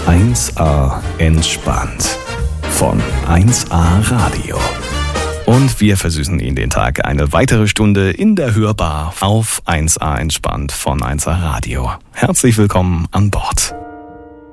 1A entspannt von 1A Radio. Und wir versüßen Ihnen den Tag eine weitere Stunde in der Hörbar auf 1A entspannt von 1A Radio. Herzlich willkommen an Bord.